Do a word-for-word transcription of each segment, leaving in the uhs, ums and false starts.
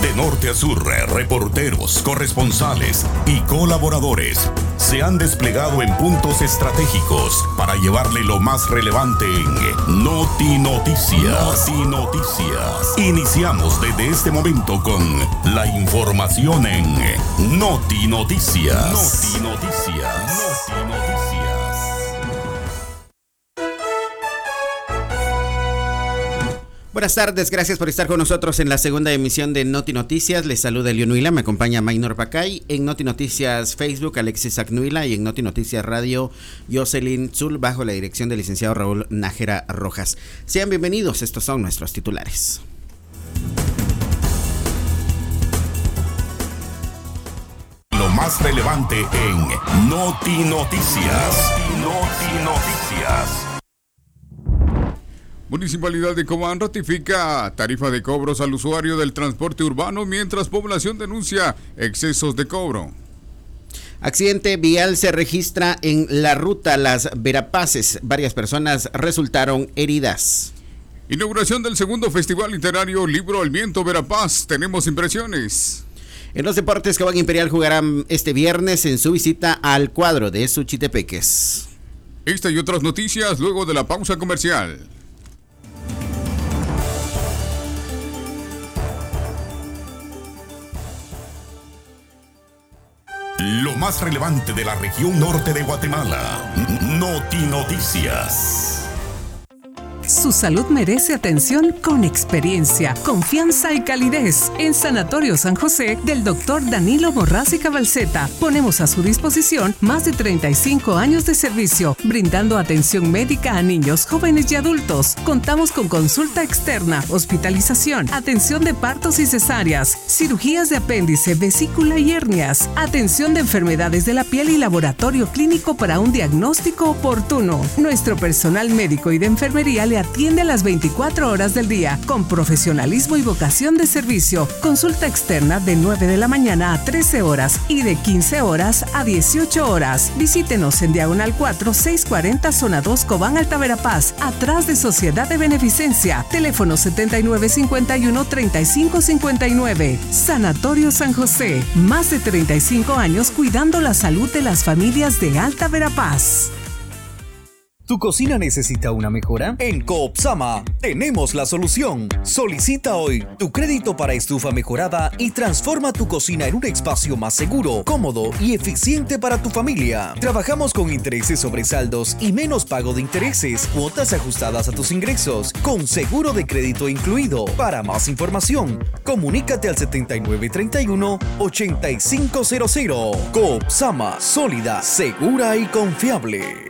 De norte a sur, reporteros, corresponsales y colaboradores se han desplegado en puntos estratégicos para llevarle lo más relevante en Noti Noticias. Noti Noticias. Iniciamos desde este momento con la información en Noti Noticias. Noti Noticias. Noti Noticias. Buenas tardes, gracias por estar con nosotros en la segunda emisión de Noti Noticias. Les saluda Elion Huila, me acompaña Maynor Pacay. En Noti Noticias Facebook, Alexis Acnuila, y en Noti Noticias Radio, Jocelyn Zul, bajo la dirección del licenciado Raúl Nájera Rojas. Sean bienvenidos, estos son nuestros titulares. Lo más relevante en Noti Noticias. Noti Noticias. Municipalidad de Cobán ratifica tarifa de cobros al usuario del transporte urbano mientras población denuncia excesos de cobro. Accidente vial se registra en la ruta Las Verapaces. Varias personas resultaron heridas. Inauguración del segundo Festival Literario Libro El Viento Verapaz. Tenemos impresiones. En los deportes, Cobán Imperial jugarán este viernes en su visita al cuadro de Suchitepeques. Esta y otras noticias luego de la pausa comercial. Lo más relevante de la región norte de Guatemala. Noti Noticias. Su salud merece atención con experiencia, confianza y calidez. En Sanatorio San José del doctor Danilo Morraz y Cabalceta ponemos a su disposición más de treinta y cinco años de servicio, brindando atención médica a niños, jóvenes y adultos. Contamos con consulta externa, hospitalización, atención de partos y cesáreas, cirugías de apéndice, vesícula y hernias, atención de enfermedades de la piel y laboratorio clínico para un diagnóstico oportuno. Nuestro personal médico y de enfermería le atiende a las veinticuatro horas del día con profesionalismo y vocación de servicio. Consulta externa de nueve de la mañana a trece horas y de quince horas a dieciocho horas. Visítenos en Diagonal cuatro, seiscientos cuarenta, Zona dos, Cobán, Alta Verapaz, atrás de Sociedad de Beneficencia. Teléfono setenta y nueve cincuenta y uno, treinta y cinco cincuenta y nueve. Sanatorio San José. Más de treinta y cinco años cuidando la salud de las familias de Alta Verapaz. ¿Tu cocina necesita una mejora? En Coopsama tenemos la solución. Solicita hoy tu crédito para estufa mejorada y transforma tu cocina en un espacio más seguro, cómodo y eficiente para tu familia. Trabajamos con intereses sobre saldos y menos pago de intereses, cuotas ajustadas a tus ingresos, con seguro de crédito incluido. Para más información, comunícate al setenta y nueve treinta y uno, ochenta y cinco cero cero. Coopsama, sólida, segura y confiable.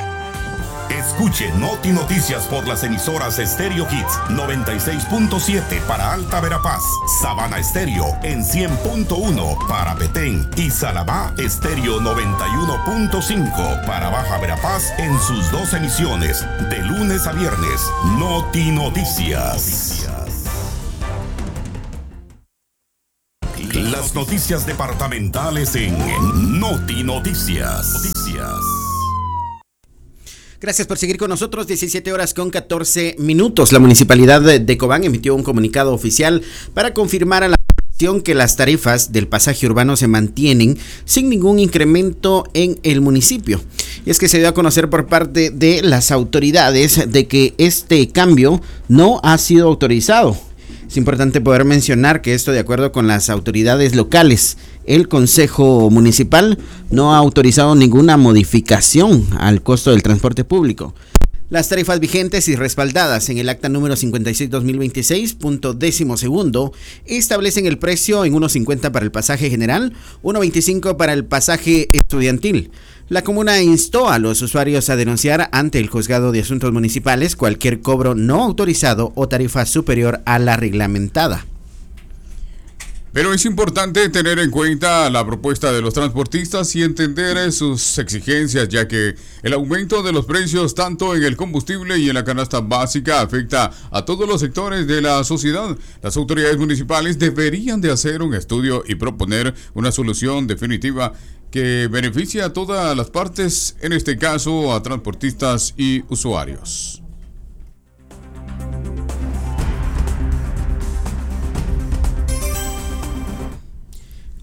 Escuche Noti Noticias por las emisoras Stereo Hits noventa y seis punto siete para Alta Verapaz, Sabana Estéreo en cien punto uno para Petén y Salabá Estéreo noventa y uno punto cinco para Baja Verapaz en sus dos emisiones de lunes a viernes. Noti Noticias. Las noticias departamentales en Noti Noticias. Noticias. Gracias por seguir con nosotros, diecisiete horas con catorce minutos. La Municipalidad de Cobán emitió un comunicado oficial para confirmar a la población que las tarifas del pasaje urbano se mantienen sin ningún incremento en el municipio. Y es que se dio a conocer por parte de las autoridades de que este cambio no ha sido autorizado. Es importante poder mencionar que esto, de acuerdo con las autoridades locales, el Consejo Municipal no ha autorizado ninguna modificación al costo del transporte público. Las tarifas vigentes y respaldadas en el acta número cincuenta y seis guión dos mil veintiséis, punto décimo segundo, establecen el precio en uno cincuenta para el pasaje general, uno veinticinco para el pasaje estudiantil. La comuna instó a los usuarios a denunciar ante el Juzgado de Asuntos Municipales cualquier cobro no autorizado o tarifa superior a la reglamentada. Pero es importante tener en cuenta la propuesta de los transportistas y entender sus exigencias, ya que el aumento de los precios tanto en el combustible y en la canasta básica afecta a todos los sectores de la sociedad. Las autoridades municipales deberían de hacer un estudio y proponer una solución definitiva que beneficie a todas las partes, en este caso a transportistas y usuarios.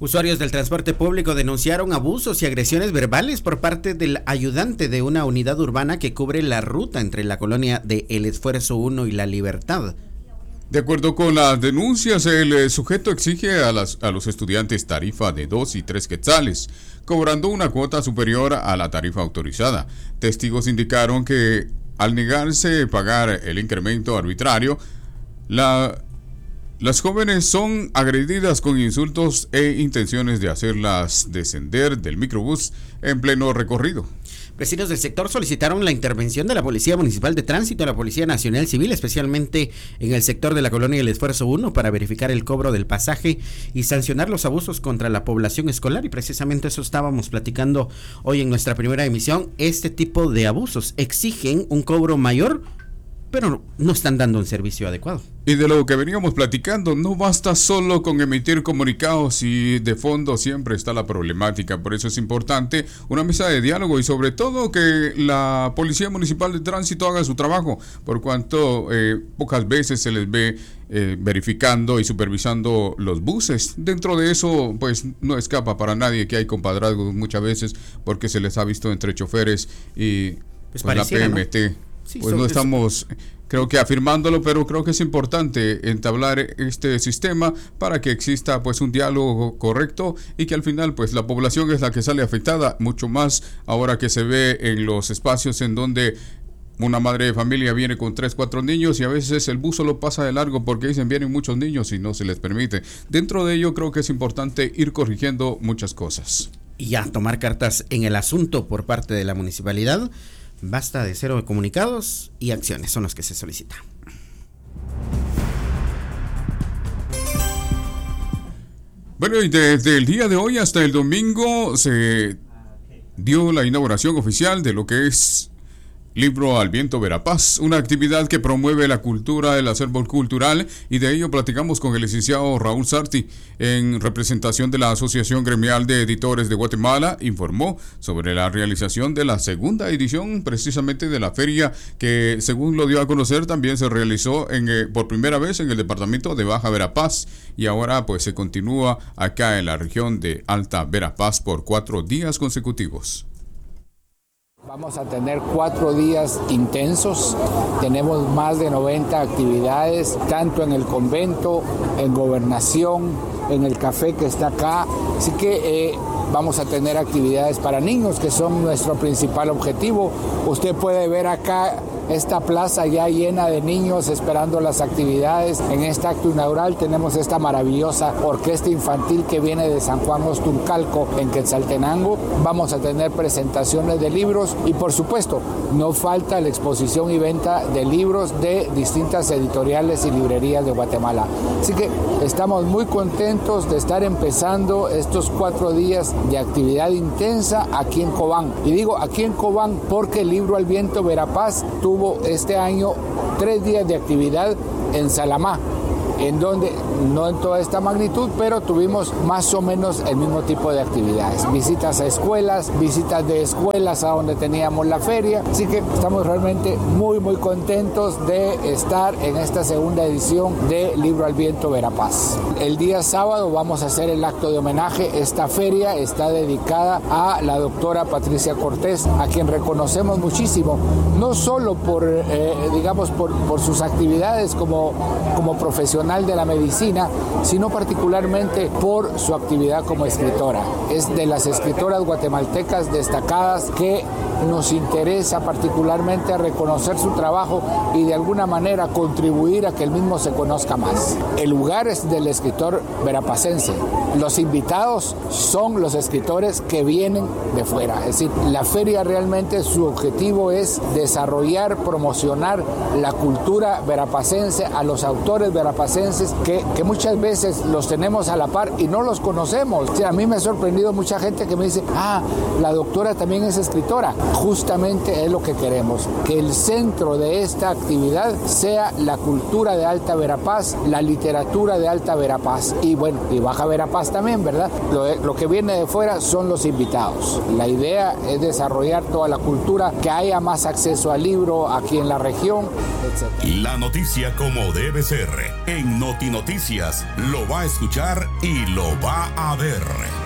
Usuarios del transporte público denunciaron abusos y agresiones verbales por parte del ayudante de una unidad urbana que cubre la ruta entre la colonia de El Esfuerzo uno y La Libertad. De acuerdo con las denuncias, el sujeto exige a, las, a los estudiantes tarifa de dos y tres quetzales, cobrando una cuota superior a la tarifa autorizada. Testigos indicaron que al negarse a pagar el incremento arbitrario, la... Las jóvenes son agredidas con insultos e intenciones de hacerlas descender del microbús en pleno recorrido. Vecinos del sector solicitaron la intervención de la Policía Municipal de Tránsito, la Policía Nacional Civil, especialmente en el sector de la colonia El Esfuerzo uno, para verificar el cobro del pasaje y sancionar los abusos contra la población escolar. Y precisamente eso estábamos platicando hoy en nuestra primera emisión. Este tipo de abusos exigen un cobro mayor, pero no están dando un servicio adecuado. Y de lo que veníamos platicando, no basta solo con emitir comunicados y de fondo siempre está la problemática. Por eso es importante una mesa de diálogo y sobre todo que la Policía Municipal de Tránsito haga su trabajo, por cuanto eh, pocas veces se les ve eh, verificando y supervisando los buses. Dentro de eso, pues no escapa para nadie que hay compadrazgos muchas veces porque se les ha visto entre choferes y pues pues, la P M T. ¿No? Sí, pues no estamos, creo que afirmándolo, pero creo que es importante entablar este sistema para que exista pues un diálogo correcto y que al final pues la población es la que sale afectada, mucho más ahora que se ve en los espacios en donde una madre de familia viene con tres, cuatro niños y a veces el bus solo pasa de largo porque dicen vienen muchos niños y no se les permite. Dentro de ello creo que es importante ir corrigiendo muchas cosas. Y ya tomar cartas en el asunto por parte de la municipalidad. Basta de cero de comunicados y acciones, son los que se solicitan. Bueno, y desde el día de hoy hasta el domingo se dio la inauguración oficial de lo que es Libro al Viento Verapaz, una actividad que promueve la cultura, el acervo cultural, y de ello platicamos con el licenciado Raúl Sarti, en representación de la Asociación Gremial de Editores de Guatemala. Informó sobre la realización de la segunda edición precisamente de la feria, que según lo dio a conocer también se realizó en, eh, por primera vez en el departamento de Baja Verapaz y ahora pues se continúa acá en la región de Alta Verapaz por cuatro días consecutivos. Vamos a tener cuatro días intensos, tenemos más de noventa actividades, tanto en el convento, en gobernación, en el café que está acá, así que eh, vamos a tener actividades para niños, que son nuestro principal objetivo. Usted puede ver acá esta plaza ya llena de niños esperando las actividades. En este acto inaugural tenemos esta maravillosa orquesta infantil que viene de San Juan Ostuncalco en Quetzaltenango. Vamos a tener presentaciones de libros y por supuesto no falta la exposición y venta de libros de distintas editoriales y librerías de Guatemala. Así que estamos muy contentos de estar empezando estos cuatro días de actividad intensa aquí en Cobán. Y digo aquí en Cobán porque el Libro al Viento Verapaz tuvo este año tres días de actividad en Salamá, en donde no en toda esta magnitud, pero tuvimos más o menos el mismo tipo de actividades. Visitas a escuelas, visitas de escuelas a donde teníamos la feria. Así que estamos realmente muy, muy contentos de estar en esta segunda edición de Libro al Viento Verapaz. El día sábado vamos a hacer el acto de homenaje. Esta feria está dedicada a la doctora Patricia Cortés, a quien reconocemos muchísimo, no solo por, eh, digamos, por, por sus actividades como, como profesional de la medicina, sino particularmente por su actividad como escritora. Es de las escritoras guatemaltecas destacadas que nos interesa particularmente reconocer su trabajo y de alguna manera contribuir a que el mismo se conozca más. El lugar es del escritor verapacense. Los invitados son los escritores que vienen de fuera. Es decir, la feria realmente su objetivo es desarrollar, promocionar la cultura verapacense a los autores verapacenses que, que muchas veces los tenemos a la par y no los conocemos. O sea, a mí me ha sorprendido mucha gente que me dice, ah, la doctora también es escritora. justamente es lo que queremos, que el centro de esta actividad sea la cultura de Alta Verapaz, la literatura de Alta Verapaz y bueno, y Baja Verapaz también, ¿verdad? Lo, lo que viene de fuera son los invitados. La idea es desarrollar toda la cultura, que haya más acceso al libro aquí en la región, etcétera. La noticia como debe ser. En Noti Noticias lo va a escuchar y lo va a ver.